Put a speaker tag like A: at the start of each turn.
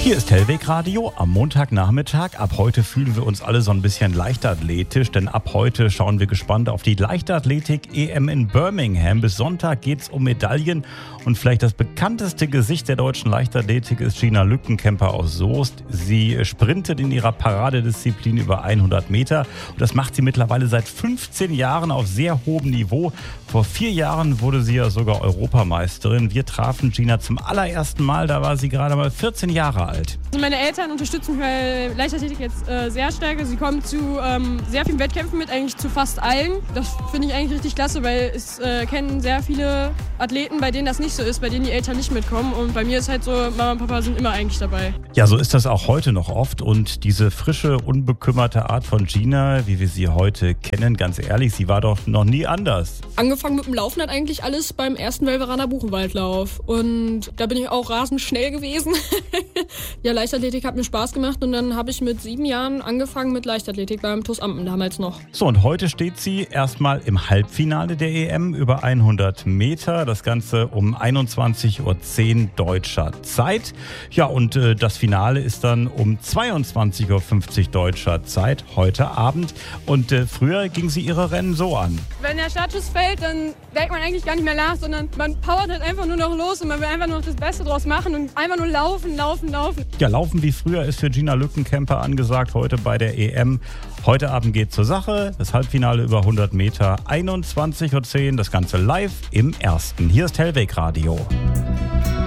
A: Hier ist Hellweg Radio am Montagnachmittag. Ab heute fühlen wir uns alle so ein bisschen leichtathletisch, denn ab heute schauen wir gespannt auf die Leichtathletik-EM in Birmingham. Bis Sonntag geht's um Medaillen und vielleicht das bekannteste Gesicht der deutschen Leichtathletik ist Gina Lückenkämper aus Soest. Sie sprintet in ihrer Paradedisziplin über 100 Meter und das macht sie mittlerweile seit 15 Jahren auf sehr hohem Niveau. Vor 4 Jahren wurde sie ja sogar Europameisterin. Wir trafen Gina zum allerersten Mal, da war sie gerade mal 14 Jahre alt.
B: Also meine Eltern unterstützen mich bei Leichtathletik jetzt sehr stark. Sie kommen zu sehr vielen Wettkämpfen mit, eigentlich zu fast allen. Das finde ich eigentlich richtig klasse, weil es kennen sehr viele Athleten, bei denen das nicht so ist, bei denen die Eltern nicht mitkommen. Und bei mir ist halt so, Mama und Papa sind immer eigentlich dabei.
A: Ja, so ist das auch heute noch oft. Und diese frische, unbekümmerte Art von Gina, wie wir sie heute kennen, ganz ehrlich, sie war doch noch nie anders.
B: Angefangen mit dem Laufen hat eigentlich alles beim ersten Wölveraner Buchenwaldlauf. Und da bin ich auch rasend schnell gewesen. Ja, Leichtathletik hat mir Spaß gemacht und dann habe ich mit 7 Jahren angefangen mit Leichtathletik beim TuS Ampen damals noch.
A: So, und heute steht sie erstmal im Halbfinale der EM über 100 Meter. Das Ganze um 21:10 Uhr deutscher Zeit. Ja, und das Finale ist dann um 22:50 Uhr deutscher Zeit heute Abend. Und früher ging sie ihre Rennen so an.
B: Wenn der Startschuss fällt, dann denkt man eigentlich gar nicht mehr nach, sondern man powert halt einfach nur noch los und man will einfach nur noch das Beste draus machen und einfach nur laufen.
A: Ja, laufen wie früher ist für Gina Lückenkämper angesagt heute bei der EM. Heute Abend geht zur Sache. Das Halbfinale über 100 Meter, 21:10 Uhr. Das Ganze live im Ersten. Hier ist Hellweg Radio.